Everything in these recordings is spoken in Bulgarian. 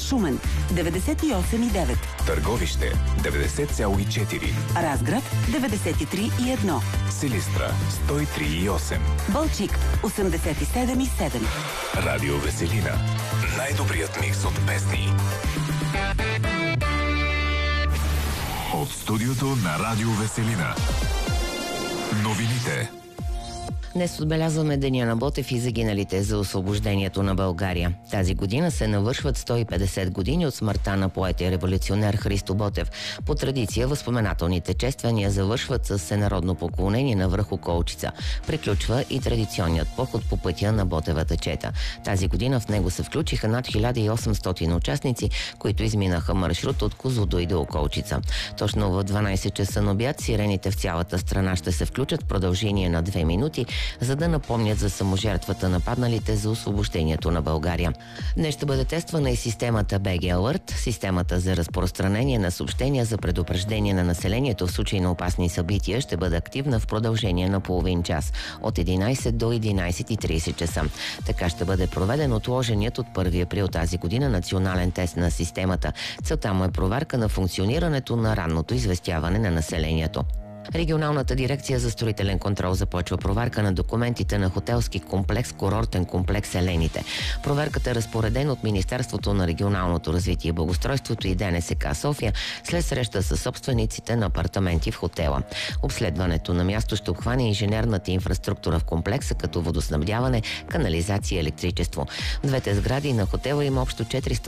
Шумен 98,9. Търговище 90,4. Разград 93,1. Силистра 103,8. Балчик 87,7. Радио Веселина. Най-добрият микс от песни. От студиото на Радио Веселина. Новините. Днес отбелязваме Деня на Ботев и загиналите за освобождението на България. Тази година се навършват 150 години от смъртта на поета и революционер Христо Ботев. По традиция, възпоменателните чествания завършват с всенародно поклонение на връх Околчица. Приключва и традиционният поход по пътя на Ботевата чета. Тази година в него се включиха над 1800 участници, които изминаха маршрут от Козлодуй до Околчица. Точно в 12 часа на обяд сирените в цялата страна ще се включат в продължение на 2 минути, за да напомнят за саможертвата на падналите за освобождението на България. Днес ще бъде тествана и системата BG Alert, системата за разпространение на съобщения за предупреждение на населението в случай на опасни събития ще бъде активна в продължение на половин час, от 11 до 11:30 часа. Така ще бъде проведен отложеният от 1 април тази година национален тест на системата. Целта му е проверка на функционирането на ранното известяване на населението. Регионалната дирекция за строителен контрол започва проверка на документите на хотелски комплекс, курортен комплекс Елените. Проверката е разпоредена от Министерството на регионалното развитие и благоустройството и ДНСК София след среща с собствениците на апартаменти в хотела. Обследването на място ще обхване инженерната инфраструктура в комплекса, като водоснабдяване, канализация и електричество. В двете сгради на хотела има общо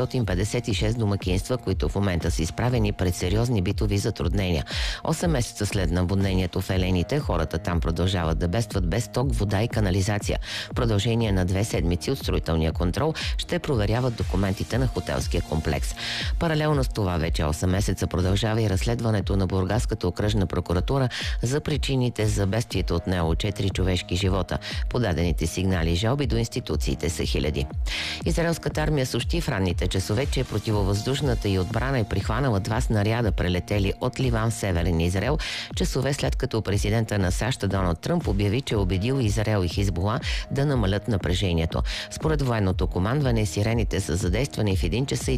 456 домакинства, които в момента са изправени пред сериозни битови затруднения. 8 месеца след наводнението в Елените, хората там продължават да бедстват без ток, вода и канализация. В продължение на 2 седмици от строителния контрол ще проверяват документите на хотелския комплекс. Паралелно с това вече 8 месеца продължава и разследването на Бургаската окръжна прокуратура за причините за бедствието от него 4 човешки живота. Подадените сигнали и жалби до институциите са хиляди. Израелската армия съобщи в ранните часове, че противовъздушната и отбрана е прихванала 2 снаряда, прелетели от Ливан в Северен Израел, часове след като президента на САЩ Доналд Тръмп обяви, че е убедил Израел и Хизбула да намалят напрежението. Според военното командване, сирените са задействани в 1 часа и